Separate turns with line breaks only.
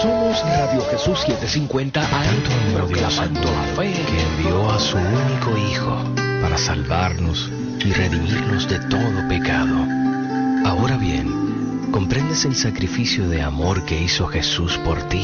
Somos Radio Jesús 750 AM, proclamando la fe
que envió a su único Hijo para salvarnos y redimirnos de todo pecado. Ahora bien, ¿comprendes el sacrificio de amor que hizo Jesús por ti?